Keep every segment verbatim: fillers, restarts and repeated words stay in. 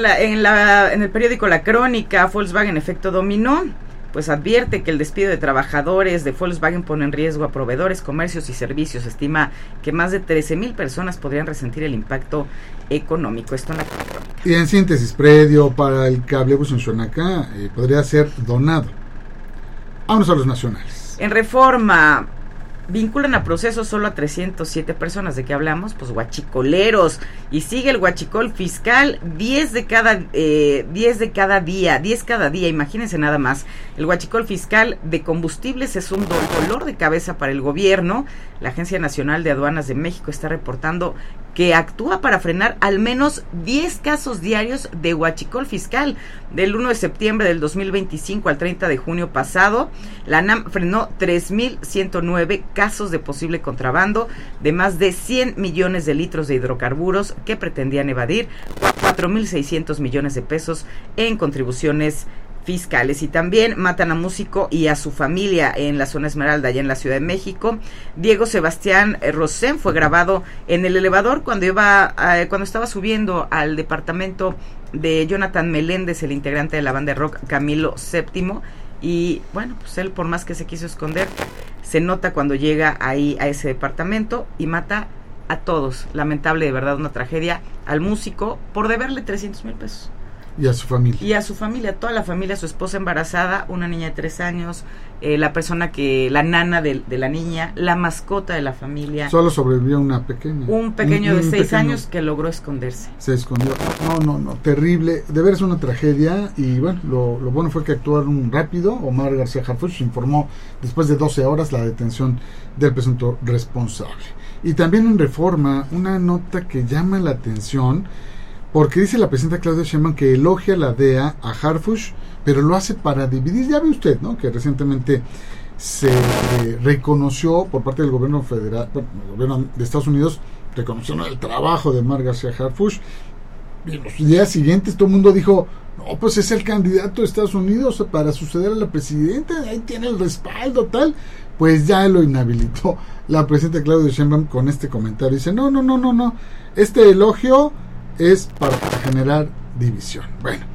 la, en, la, en el periódico La Crónica, Volkswagen Efecto Dominó, pues advierte que el despido de trabajadores de Volkswagen pone en riesgo a proveedores, comercios y servicios. Estima que más de trece mil personas podrían resentir el impacto económico. Esto en La Crónica. Y en síntesis, predio para el cablebús en Xonaca eh, podría ser donado. Vámonos a los nacionales. En Reforma, vinculan a proceso solo a trescientas siete personas. ¿De qué hablamos? Pues guachicoleros. Y sigue el guachicol fiscal, diez de cada eh, diez de cada día, diez cada día, imagínense nada más. El guachicol fiscal de combustibles es un do- dolor de cabeza para el gobierno. La Agencia Nacional de Aduanas de México está reportando que actúa para frenar al menos diez casos diarios de huachicol fiscal. Del uno de septiembre del dos mil veinticinco al treinta de junio pasado, la ANAM frenó tres mil ciento nueve casos de posible contrabando de más de cien millones de litros de hidrocarburos que pretendían evadir cuatro mil seiscientos millones de pesos en contribuciones fiscales. Y también matan a músico y a su familia en la zona Esmeralda, allá en la Ciudad de México. Diego Sebastián Rosén fue grabado en el elevador cuando iba eh, cuando estaba subiendo al departamento de Jonathan Meléndez, el integrante de la banda de rock Camilo séptimo. Y bueno, pues él, por más que se quiso esconder, se nota cuando llega ahí a ese departamento y mata a todos. Lamentable, de verdad, una tragedia. Al músico por deberle trescientos mil pesos. Y a su familia. Y a su familia, toda la familia, su esposa embarazada, una niña de tres años, eh, la persona que, la nana de, de la niña, la mascota de la familia. Solo sobrevivió una pequeña. Un pequeño un, de un seis pequeño años que logró esconderse. Se escondió. No, no, no, terrible. De veras una tragedia. Y bueno, lo, lo bueno fue que actuaron rápido. Omar García Harfuch informó después de doce horas la detención del presunto responsable. Y también en Reforma, una nota que llama la atención, porque dice la presidenta Claudia Sheinbaum que elogia la D E A a Harfuch, pero lo hace para dividir. Ya ve usted, ¿no?, que recientemente se eh, reconoció por parte del gobierno federal, bueno, el gobierno de Estados Unidos reconoció, ¿no?, el trabajo de Omar García Harfuch. Y los días siguientes todo el mundo dijo, no, pues es el candidato de Estados Unidos para suceder a la presidenta, ahí tiene el respaldo, tal. Pues ya lo inhabilitó la presidenta Claudia Sheinbaum con este comentario. Dice, no, no, no, no, no, este elogio es para generar división. Bueno,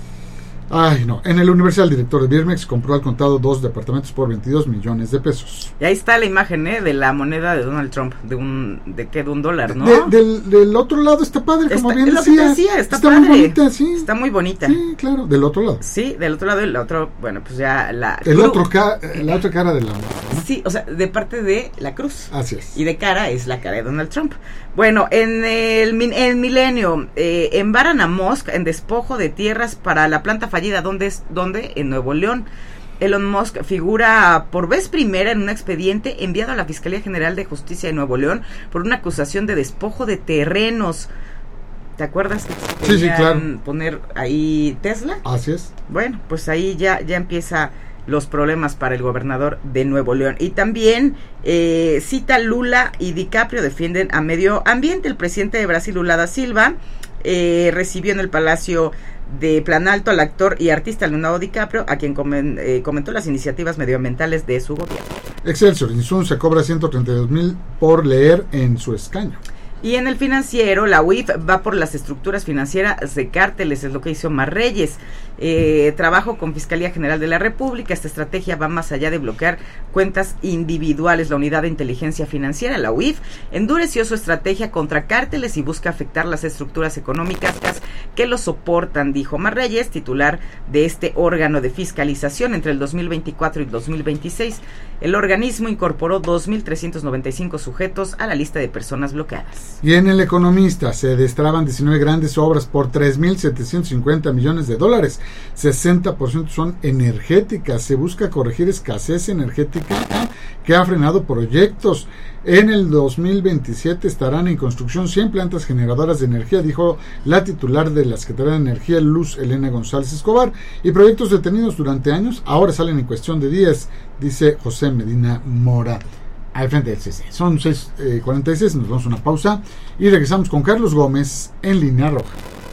ay no, en el Universal, el director de Birmex compró al contado dos departamentos por veintidós millones de pesos. Y ahí está la imagen, ¿eh?, de la moneda de Donald Trump, de un, de que de un dólar, ¿no? De, del, del otro lado está padre, como está, bien es decía, lo que decía, está, está padre. muy bonita, sí. Está muy bonita. Sí, claro, del otro lado. Sí, del otro lado, el otro, bueno, pues ya la El cruz, otro ca, la otra cara de la moneda, ¿no? Sí, o sea, de parte de la cruz. Así es. Y de cara es la cara de Donald Trump. Bueno, en el, el Milenio, eh, embaran a Musk en despojo de tierras para la planta fallida. ¿Dónde es? ¿Dónde? En Nuevo León. Elon Musk figura por vez primera en un expediente enviado a la Fiscalía General de Justicia de Nuevo León por una acusación de despojo de terrenos. ¿Te acuerdas que se sí, sí, claro, poner ahí Tesla? Así es. Bueno, pues ahí ya, ya empieza los problemas para el gobernador de Nuevo León. Y también eh, cita Lula y DiCaprio defienden a medio ambiente. El presidente de Brasil, Lula da Silva, eh, recibió en el Palacio de Planalto al actor y artista Leonardo DiCaprio, a quien comen, eh, comentó las iniciativas medioambientales de su gobierno. Excelsior, Insun se cobra ciento treinta y dos mil por leer en su escaño. Y en el Financiero, la U I F va por las estructuras financieras de cárteles, es lo que hizo Omar Reyes. Eh, trabajo con Fiscalía General de la República. Esta estrategia va más allá de bloquear cuentas individuales. La Unidad de Inteligencia Financiera, la U I F, endureció su estrategia contra cárteles y busca afectar las estructuras económicas que lo soportan, dijo Omar Reyes, titular de este órgano de fiscalización. Entre el dos mil veinticuatro y dos mil veintiséis, el organismo incorporó dos mil trescientos noventa y cinco sujetos a la lista de personas bloqueadas. Y en El Economista, se destraban diecinueve grandes obras por tres mil setecientos cincuenta millones de dólares. sesenta por ciento son energéticas. Se busca corregir escasez energética que ha frenado proyectos. En el dos mil veintisiete estarán en construcción cien plantas generadoras de energía, dijo la titular de la Secretaría de Energía, Luz Elena González Escobar. Y proyectos detenidos durante años ahora salen en cuestión de días, dice José Medina Mora, al frente del C C. Son seis cuarenta y seis, nos vamos a una pausa y regresamos con Carlos Gómez en Línea Roja.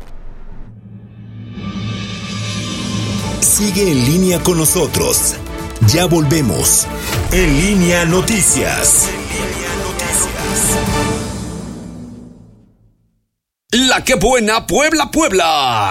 Sigue en línea con nosotros. Ya volvemos. En Línea Noticias. La que buena Puebla, Puebla.